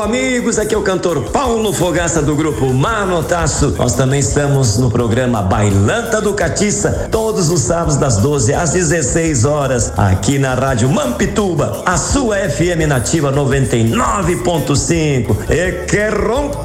Alô, amigos, aqui é o cantor Paulo Fogaça do grupo Manotaço. Nós também estamos no programa Bailanta do Catiça, todos os sábados das 12 às 16 horas, aqui na Rádio Mampituba, a sua FM nativa 99.5. E que ronco